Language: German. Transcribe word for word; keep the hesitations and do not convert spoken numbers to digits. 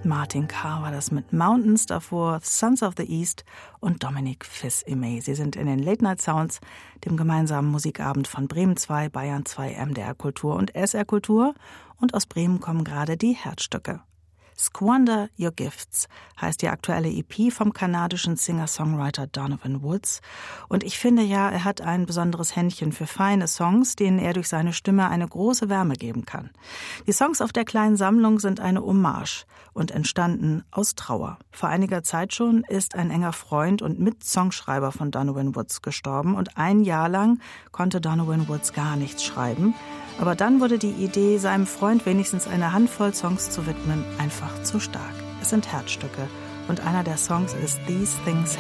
Martin Carr war das mit Mountains, davor Sons of the East und Dominic Fils-Aimé. Sie sind in den Late Night Sounds, dem gemeinsamen Musikabend von Bremen zwei, Bayern zwei, M D R Kultur und S R Kultur. Und aus Bremen kommen gerade die Herzstücke. Squander Your Gifts heißt die aktuelle E P vom kanadischen Singer-Songwriter Donovan Woods. Und ich finde ja, er hat ein besonderes Händchen für feine Songs, denen er durch seine Stimme eine große Wärme geben kann. Die Songs auf der kleinen Sammlung sind eine Hommage und entstanden aus Trauer. Vor einiger Zeit schon ist ein enger Freund und Mitsongschreiber von Donovan Woods gestorben und ein Jahr lang konnte Donovan Woods gar nichts schreiben. Aber dann wurde die Idee, seinem Freund wenigstens eine Handvoll Songs zu widmen, einfach zu stark. Es sind Herzstücke und einer der Songs ist These Things